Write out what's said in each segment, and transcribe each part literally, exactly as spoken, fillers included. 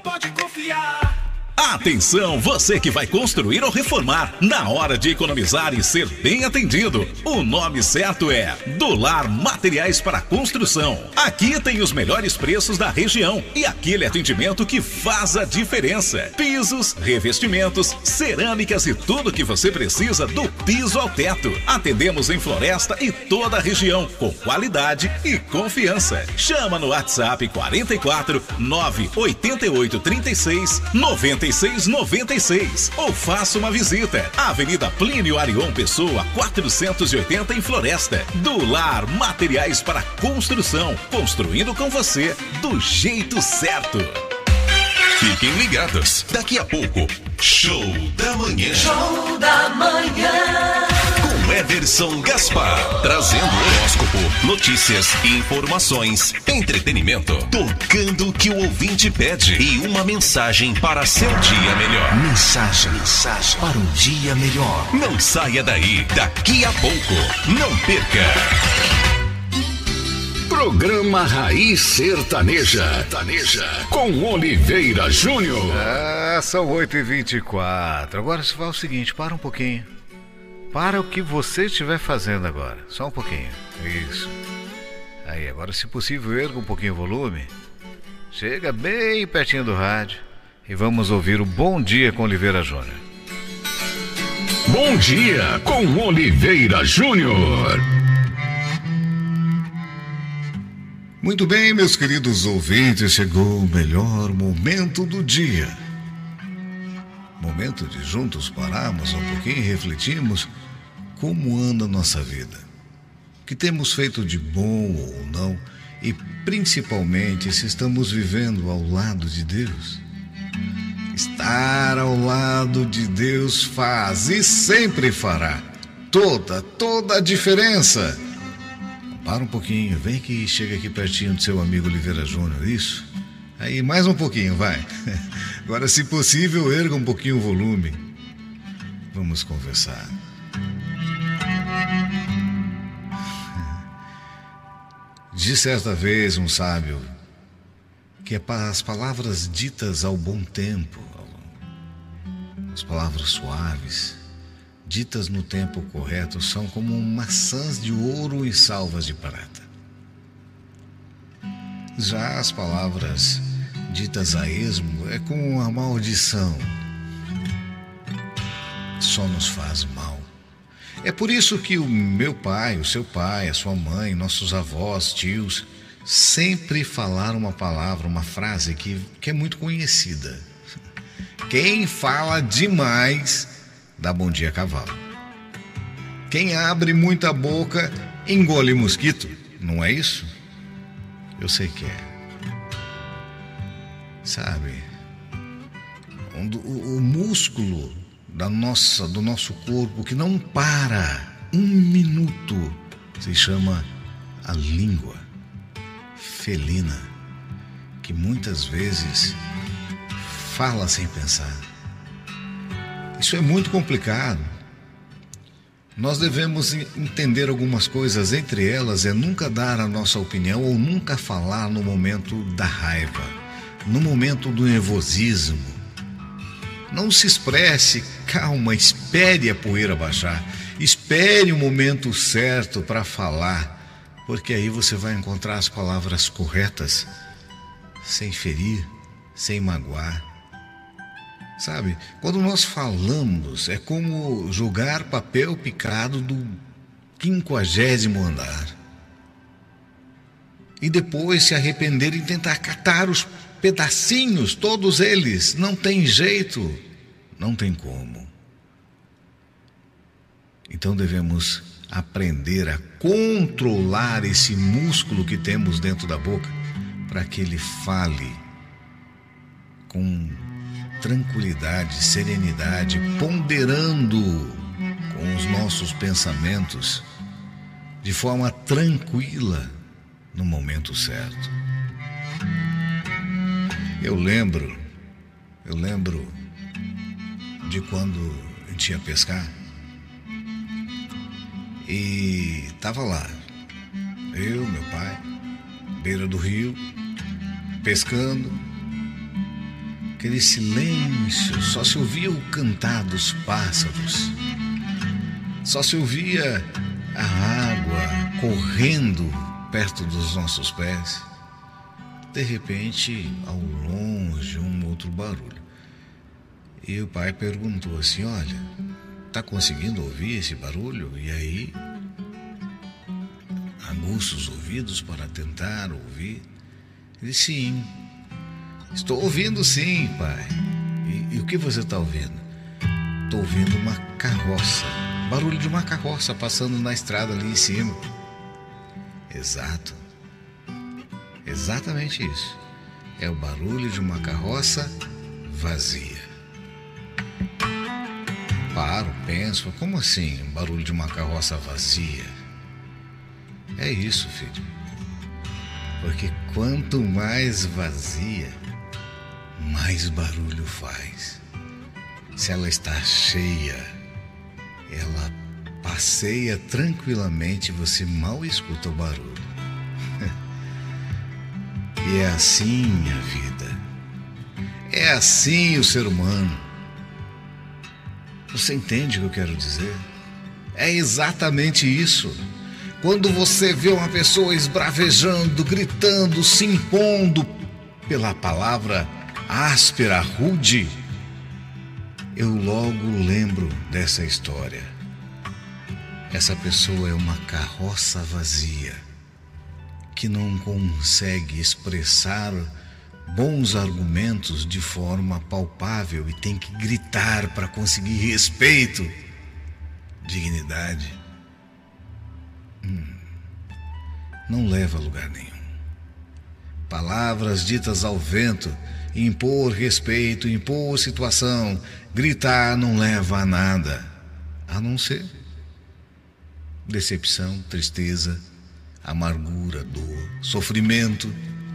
pode confiar. Atenção, você que vai construir ou reformar. Na hora de economizar e ser bem atendido, o nome certo é Do Lar Materiais para Construção. Aqui tem os melhores preços da região e aquele atendimento que faz a diferença. Pisos, revestimentos, cerâmicas e tudo que você precisa do piso ao teto. Atendemos em Floresta e toda a região, com qualidade e confiança. Chama no WhatsApp quarenta e quatro, nove oito oito, trinta e seis, noventa e seis noventa e seis ou faça uma visita. Avenida Plínio Arion Pessoa, quatrocentos e oitenta em Floresta. Do Lar Materiais para Construção, construindo com você do jeito certo. Fiquem ligados, daqui a pouco, Show da Manhã. Show da Manhã. Com Everson Gaspar, trazendo horóscopo, notícias, informações, entretenimento, tocando o que o ouvinte pede e uma mensagem para seu dia melhor. Mensagem, mensagem para um dia melhor. Não saia daí, daqui a pouco, não perca. Programa Raiz Sertaneja, Sertaneja com Oliveira Júnior. Ah, são oito e vinte e quatro. Agora você faz o seguinte, para um pouquinho. Para o que você estiver fazendo agora. Só um pouquinho. Isso. Aí, agora se possível, erga um pouquinho o volume. Chega bem pertinho do rádio. E vamos ouvir o Bom Dia com Oliveira Júnior. Bom Dia com Oliveira Júnior. Muito bem, meus queridos ouvintes, chegou o melhor momento do dia. Momento de juntos pararmos um pouquinho e refletirmos como anda a nossa vida. O que temos feito de bom ou não e principalmente se estamos vivendo ao lado de Deus. Estar ao lado de Deus faz e sempre fará toda, toda a diferença. Para um pouquinho, vem que chega aqui pertinho do seu amigo Oliveira Júnior, isso? Aí, mais um pouquinho, vai. Agora, se possível, erga um pouquinho o volume. Vamos conversar. Diz certa vez um sábio que as palavras ditas ao bom tempo, as palavras suaves, ditas no tempo correto, são como maçãs de ouro e salvas de prata. Já as palavras ditas a esmo é como uma maldição. Só nos faz mal. É por isso que o meu pai, o seu pai, a sua mãe, nossos avós, tios, sempre falaram uma palavra, uma frase que, que é muito conhecida. Quem fala demais dá bom dia a cavalo. Quem abre muita boca engole mosquito, não é isso? Eu sei que é. Sabe, o, o músculo da nossa, do nosso corpo que não para um minuto se chama a língua felina, que muitas vezes fala sem pensar. Isso é muito complicado. Nós devemos entender algumas coisas, entre elas é nunca dar a nossa opinião ou nunca falar no momento da raiva, no momento do nervosismo. Não se expresse, calma, espere a poeira baixar, espere o momento certo para falar, porque aí você vai encontrar as palavras corretas, sem ferir, sem magoar. Sabe, quando nós falamos, é como jogar papel picado do quinquagésimo andar. E depois se arrepender e tentar catar os pedacinhos, todos eles. Não tem jeito, não tem como. Então devemos aprender a controlar esse músculo que temos dentro da boca, para que ele fale com tranquilidade, serenidade, ponderando com os nossos pensamentos de forma tranquila no momento certo. Eu lembro, eu lembro de quando a gente ia pescar e estava lá, eu, meu pai, beira do rio, pescando. aquele silêncio, só se ouvia o cantar dos pássaros, só se ouvia a água correndo perto dos nossos pés. De repente, ao longe, um outro barulho. E o pai perguntou assim: olha, tá conseguindo ouvir esse barulho? E aí, aguça os ouvidos para tentar ouvir. Ele disse: sim, estou ouvindo sim, pai. E, e o que você está ouvindo? Estou ouvindo uma carroça, barulho de uma carroça passando na estrada ali em cima. Exato, exatamente isso. É o barulho de uma carroça vazia. Paro, penso, como assim, um barulho de uma carroça vazia? É isso, filho. Porque quanto mais vazia, mais barulho faz. Se ela está cheia, ela passeia tranquilamente e você mal escuta o barulho. E é assim minha vida. É assim o ser humano. Você entende o que eu quero dizer? É exatamente isso. Quando você vê uma pessoa esbravejando, gritando, se impondo pela palavra áspera, rude, eu logo lembro dessa história. Essa pessoa é uma carroça vazia que não consegue expressar bons argumentos de forma palpável e tem que gritar para conseguir respeito, dignidade. Hum, não leva a lugar nenhum. Palavras ditas ao vento, impor respeito, impor situação, gritar não leva a nada, a não ser decepção, tristeza, amargura, dor, sofrimento.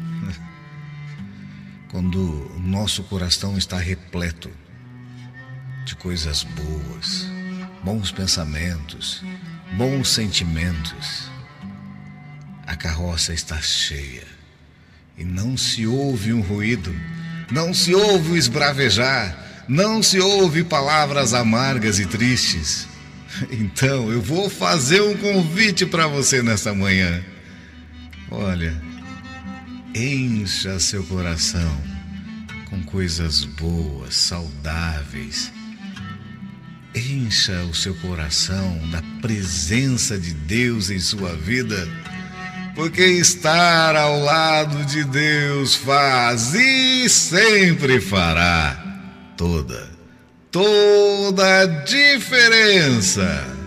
Quando o nosso coração está repleto de coisas boas, bons pensamentos, bons sentimentos, a carroça está cheia e não se ouve um ruído, não se ouve o esbravejar, não se ouve palavras amargas e tristes. Então eu vou fazer um convite para você nesta manhã. Olha, encha seu coração com coisas boas, saudáveis. Encha o seu coração da presença de Deus em sua vida, porque estar ao lado de Deus faz e sempre fará toda, toda a diferença.